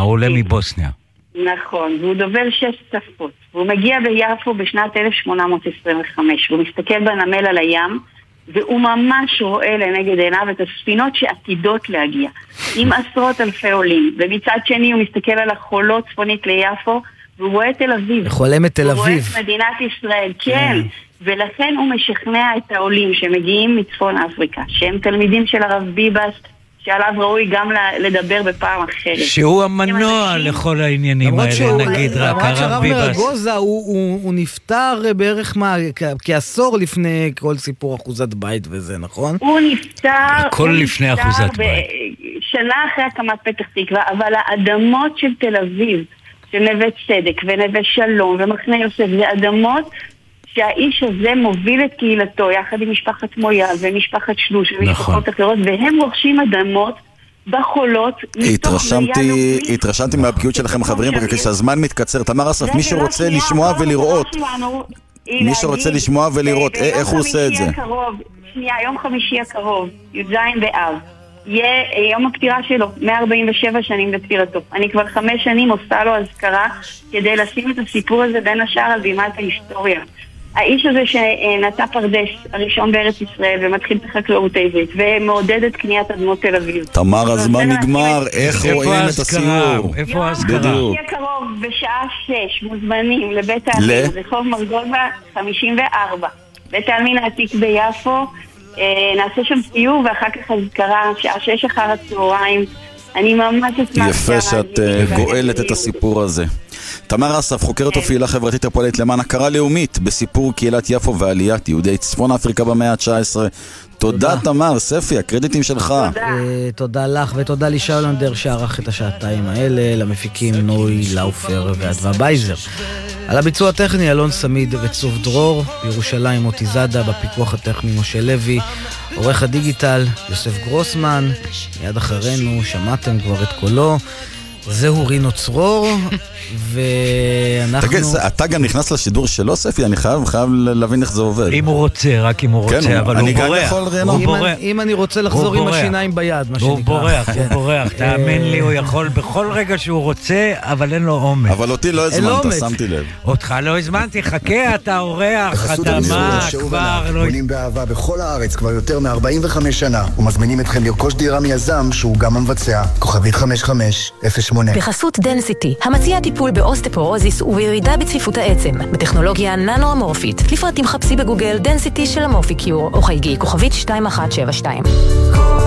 העולה מבוסניה. נכון, והוא דובר 6 שפות. והוא מגיע ביפו בשנת 1825, והוא מסתכל בנמל על הים, והוא ממש רואה לנגד עיניו את הספינות שעתידות להגיע, עם עשרות אלפי עולים. ומצד שני הוא מסתכל על החולות צפונית ליפו, והוא רואה את תל אביב. חולם את תל אביב. הוא רואה את מדינת ישראל, כן. ולכן הוא משכנע את העולים שמגיעים מצפון אפריקה, שהם תלמידים של הרב ביבס, שעליו ראוי גם לדבר בפעם אחרת. שהוא המנוע לכל העניינים האלה, נגיד רק הרב ביבס. למרות שהרב מרגוזה הוא נפטר בערך כעשור לפני כל סיפור אחוזת בית וזה, נכון? הוא נפטר... הכל לפני אחוזת בית. שנה אחרי הקמת פתח תקווה, אבל האדמות של תל אביב, של נווה צדק ונווה שלום ומחנה יוסף, זה אדמות שהאיש הזה מוביל את קהילתו יחד עם משפחת מויאל ומשפחת שלוש ומשפחות אחרות, והם רוכשים אדמות בחולות. התרשמתי מהבקיאות שלכם חברים, כשהזמן מתקצר. תמר אסרף, מי שרוצה לשמוע ולראות, מי שרוצה לשמוע ולראות, איך הוא עושה את זה? יום חמישי הקרוב, י"ז באב, יהיה יום הפטירה שלו, 147 שנים לפטירתו. אני כבר 5 שנים עושה לו אזכרה כדי לשים את הסיפור הזה בין השאר על בימת ההיסטוריה. האיש הזה שנטע פרדס הראשון בארץ ישראל ומתחיל את החקלאות העברית ומעודד את קניית אדמות תל אביב. תמר, הזמן נגמר, איך רואים את הסיור? איפה ההזכרה? יום הקרוב בשעה 6 מוזמנים לבית העלמין, רחוב מרגובה 54, בית העלמין העתיק ביפו. נעשה שם סיור ואחר כך הזכרה, שעה 6 אחר הצהריים. אני ממש אשמח. יפה שאת גואלת את הסיפור הזה. תמר אסרף, חוקרת ופעילה חברתית הפועלת למען הכרה לאומית בסיפור קהילת יפו ועליית יהודי צפון אפריקה במאה ה-19. תודה תמר, ספי, הקרדיטים שלך. תודה לך ותודה לישי הולנדר שערך את השעתיים האלה, למפיקים נוי לאופר ואדווה בייזר. על הביצוע הטכני אלון סמיד וצוף דרור, בירושלים מוטי זאדה, בפיקוח הטכני משה לוי, עורך הדיגיטל יוסף גרוסמן. מיד אחרינו שמעתם כבר את קולו, זהו רינו צרור, ואנחנו... תגיד, אתה גם נכנס לשידור שלו, ספי? אני חייב להבין איך זה עובד. אם הוא רוצה, רק אם הוא רוצה, אבל הוא בורח. אם אני רוצה לחזור עם השיניים ביד, מה שנקרא. הוא בורח, תאמין לי, הוא יכול בכל רגע שהוא רוצה, אבל אין לו אומץ. אבל אותי לא הזמנת, שמתי לב. אותך לא הזמנתי, חכה, אתה אורח, אתה מה, כבר לא... בונים באהבה בכל הארץ כבר יותר מ-45 שנה, ומזמינים אתכם לרכוש דירה מיזם שהוא גם המבצע. כוכבית 5508. בחסות דנסיטי, המציע טיפול באוסטפורוזיס ובירידה בצפיפות העצם, בטכנולוגיה ננו-אמורפית. לפרטים חפשי בגוגל דנסיטי של אמורפי קיור, או חייגי כוכבית 2172.